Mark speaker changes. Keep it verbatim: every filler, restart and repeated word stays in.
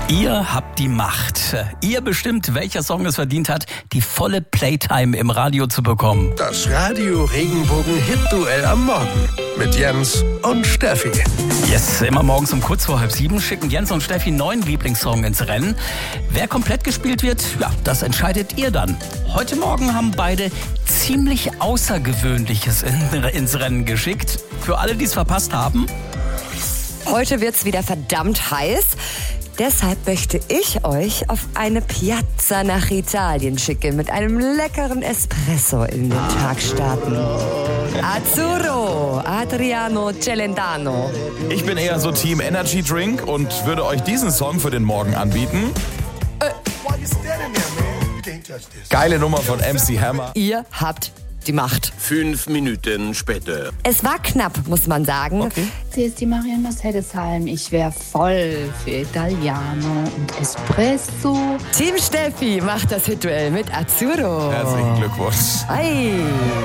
Speaker 1: Ihr habt die Macht. Ihr bestimmt, welcher Song es verdient hat, die volle Playtime im Radio zu bekommen.
Speaker 2: Das Radio Regenbogen Hit-Duell am Morgen mit Jens und Steffi.
Speaker 1: Yes, immer morgens um kurz vor halb sieben schicken Jens und Steffi einen neuen Lieblingssong ins Rennen. Wer komplett gespielt wird, ja, das entscheidet ihr dann. Heute Morgen haben beide ziemlich Außergewöhnliches in, ins Rennen geschickt. Für alle, die es verpasst haben.
Speaker 3: Heute wird's wieder verdammt heiß. Deshalb möchte ich euch auf eine Piazza nach Italien schicken, mit einem leckeren Espresso in den Tag starten. Azzurro, Adriano Celentano.
Speaker 4: Ich bin eher so Team Energy Drink und würde euch diesen Song für den Morgen anbieten. Äh. Geile Nummer von M C Hammer.
Speaker 3: Ihr habt die Macht.
Speaker 2: Fünf Minuten später.
Speaker 3: Es war knapp, muss man sagen.
Speaker 1: Okay.
Speaker 5: Hier ist die Marianne aus Heddesheim. Ich wäre voll für Italiano und Espresso.
Speaker 3: Team Steffi macht das Hit-Duell mit Azzurro.
Speaker 4: Herzlichen Glückwunsch.
Speaker 3: Ei.